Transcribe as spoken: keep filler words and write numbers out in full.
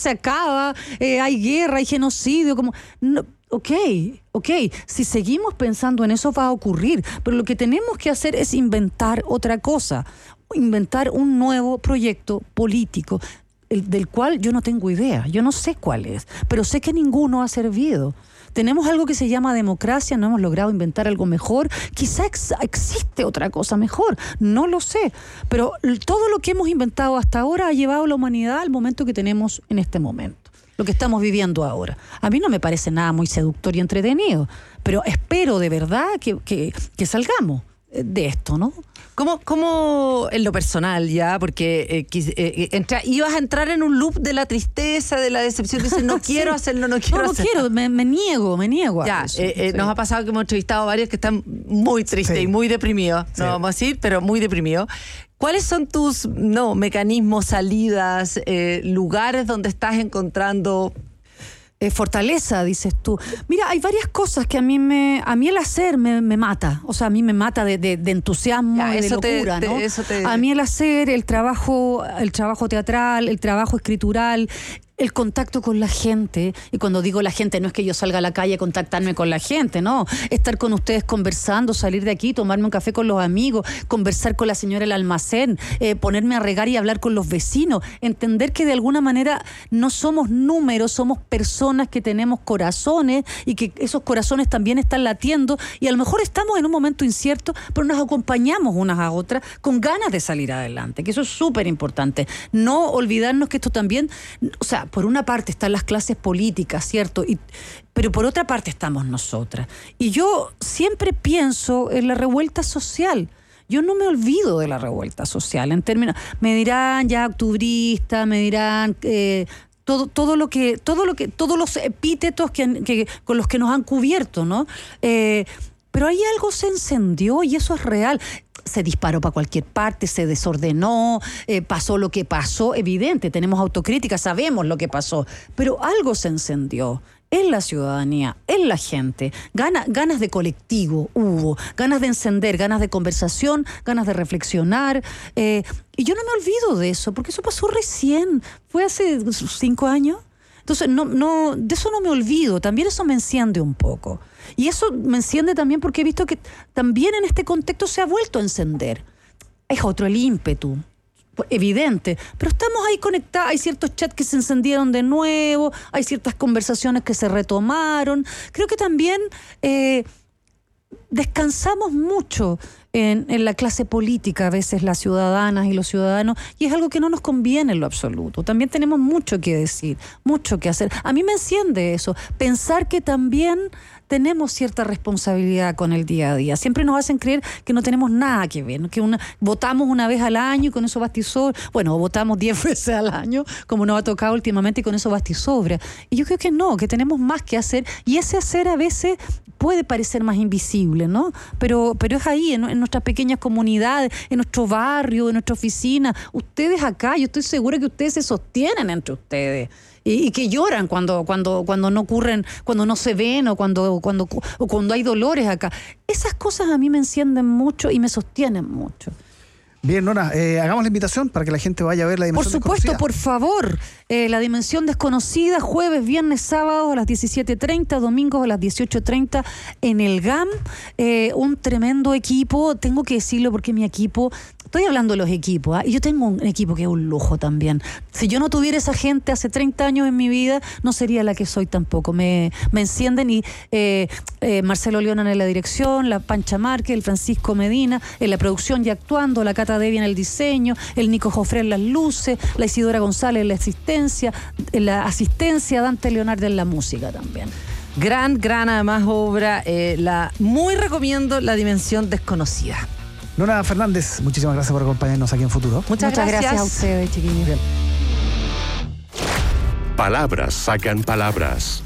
se acaba, eh, hay guerra, hay genocidio, como... No, ok, ok, si seguimos pensando en eso va a ocurrir, pero lo que tenemos que hacer es inventar otra cosa, inventar un nuevo proyecto político, el, del cual yo no tengo idea, yo no sé cuál es, pero sé que ninguno ha servido. Tenemos algo que se llama democracia, no hemos logrado inventar algo mejor, quizá ex- existe otra cosa mejor, no lo sé, pero todo lo que hemos inventado hasta ahora ha llevado a la humanidad al momento que tenemos en este momento, lo que estamos viviendo ahora. A mí no me parece nada muy seductor y entretenido, pero espero de verdad que, que, que salgamos de esto, ¿no? ¿Cómo, cómo en lo personal ya? Porque eh, quis, eh, entra, ibas a entrar en un loop de la tristeza, de la decepción, dices, no quiero sí. hacerlo, no quiero no, no hacerlo. quiero, me, me niego, me niego a ya, eso. Eh, eh, sí. Nos ha pasado que hemos entrevistado a varios que están muy tristes sí. y muy deprimidos, sí. no vamos a decir, pero muy deprimidos. ¿Cuáles son tus no mecanismos, salidas, eh, lugares donde estás encontrando... Eh, fortaleza, dices tú. Mira, hay varias cosas que a mí me, a mí el hacer me, me mata. O sea, a mí me mata de, de, de entusiasmo ya, y de locura, te, ¿no? Te, eso te... A mí el hacer, el trabajo, el trabajo teatral, el trabajo escritural, el contacto con la gente, y cuando digo la gente no es que yo salga a la calle a contactarme con la gente, no, estar con ustedes conversando, salir de aquí, tomarme un café con los amigos, conversar con la señora del almacén, eh, ponerme a regar y hablar con los vecinos, entender que de alguna manera no somos números, somos personas que tenemos corazones y que esos corazones también están latiendo y a lo mejor estamos en un momento incierto, pero nos acompañamos unas a otras con ganas de salir adelante, que eso es súper importante. No olvidarnos que esto también, o sea, por una parte están las clases políticas, ¿cierto? Y, pero por otra parte estamos nosotras. Y yo siempre pienso en la revuelta social. Yo no me olvido de la revuelta social. En términos, me dirán ya octubrista, me dirán eh, todo, todo lo que, todo lo que, todos los epítetos que, que con los que nos han cubierto, ¿no? Eh, pero ahí algo se encendió y eso es real. Se disparó para cualquier parte, se desordenó, eh, pasó lo que pasó, evidente, tenemos autocrítica, sabemos lo que pasó, pero algo se encendió en la ciudadanía, en la gente, Gana, ganas de colectivo hubo, ganas de encender, ganas de conversación, ganas de reflexionar, eh, y yo no me olvido de eso, porque eso pasó recién, fue hace cinco años. Entonces, no, no, de eso no me olvido, también eso me enciende un poco. Y eso me enciende también porque he visto que también en este contexto se ha vuelto a encender. Es otro el ímpetu, evidente, pero estamos ahí conectados, hay ciertos chats que se encendieron de nuevo, hay ciertas conversaciones que se retomaron. Creo que también eh, descansamos mucho en, en la clase política, a veces las ciudadanas y los ciudadanos, y es algo que no nos conviene en lo absoluto. También tenemos mucho que decir, mucho que hacer. A mí me enciende eso, pensar que también tenemos cierta responsabilidad con el día a día. Siempre nos hacen creer que no tenemos nada que ver, ¿no? Que una, votamos una vez al año y con eso basta y sobra. Bueno, votamos diez veces al año, como nos ha tocado últimamente, y con eso basta y sobra. Y yo creo que no, que tenemos más que hacer, y ese hacer a veces puede parecer más invisible, ¿no? Pero, pero es ahí, en, en nuestras pequeñas comunidades, en nuestro barrio, en nuestra oficina. Ustedes acá, yo estoy segura que ustedes se sostienen entre ustedes. Y, y que lloran cuando, cuando, cuando no ocurren, cuando no se ven o cuando, cuando, o cuando hay dolores acá. Esas cosas a mí me encienden mucho y me sostienen mucho. Bien, Nora, eh, hagamos la invitación para que la gente vaya a ver La Dimensión Desconocida. Por supuesto, por favor. Eh, La Dimensión Desconocida, jueves, viernes, sábado a las diecisiete treinta, domingos a las dieciocho treinta en el G A M. Eh, un tremendo equipo, tengo que decirlo porque mi equipo... Estoy hablando de los equipos, ¿eh? Y yo tengo un equipo que es un lujo también. Si yo no tuviera esa gente hace treinta años en mi vida, no sería la que soy tampoco. Me, me encienden y eh, eh, Marcelo León en la dirección, la Pancha Márquez, el Francisco Medina en la producción y actuando, la Cata Devi en el diseño, el Nico Jofré en las luces, la Isidora González en la asistencia, en la asistencia, Dante Leonardo en la música también. Gran, gran además obra, eh, la muy recomiendo La Dimensión Desconocida. Nora Fernández, muchísimas gracias por acompañarnos aquí en Futuro. Muchas, Muchas gracias. gracias a ustedes, chiquillos. Bien. Palabras sacan palabras.